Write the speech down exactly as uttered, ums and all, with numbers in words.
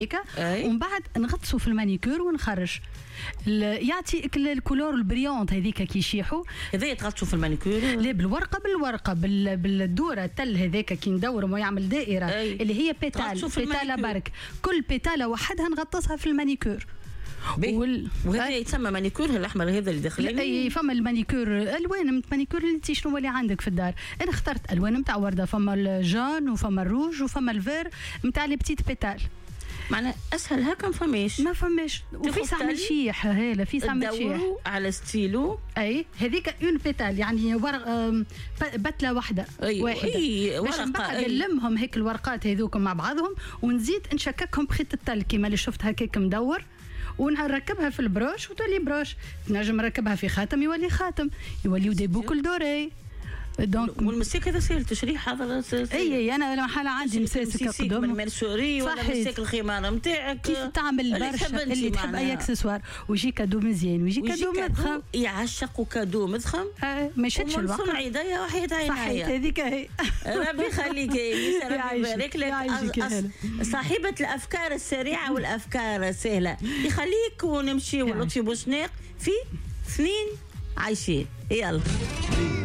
ومن بعد نغطسوا في المانيكور ونخرج يعطيك الكولور البريونت هذيك كي يشيحوا. هذا يتغطسوا في المانيكور؟ لا بالورقه بالورقه بالدوره التل هذاك كي ندوروا ويعمل دائره أي. اللي هي بيتال بيتاله برك، كل بيتاله وحدها نغطسها في المانيكور. وال... وهذا يتسمى مانيكور الاحمر هذا اللي داخلين. اي فما المانيكور الوان من المانيكور اللي انت شنو اللي عندك في الدار. انا اخترت الوان نتاع ورده، فما الجان وفما الروج وفما الفير نتاع لي بتيت بيتال. معناها اسهل هكا ما فماش ما فماش. وفي سعمل شيح هاله في سعمل شيح على ستيلو. اي هذيك اون بيتال يعني ورق بتله واحده أي. واحده أي. باش من بعد نلمهم هيك الورقات هذوكم مع بعضهم ونزيد نشككهم بخيط التل كيما اللي شفت هكاك مدور ونركبها في البروش وتولي بروش. نجم نركبها في خاتم يولي خاتم، يوليو دي بوكل دوري. دونك والمساك هذا سهل تشريح هذا. اي اي انا حاله عندي مساسك قدام من المنسوري ولا مساك الخيمانه نتاعك كيف تعمل برشا اللي تحب اي اكسسوار ويجي كادو مزيان ويجي كادو مضخم يعشقوا كادو مضخم. آه ما يشدش الوقت. صنع يديا وحيد عينيا. صحيت هذيك هي. ربي يخليك ربي يبارك لك. صاحبه الافكار السريعه والافكار السهله يخليك ونمشي ولطفي بوشناق في سنين عايشين. يلا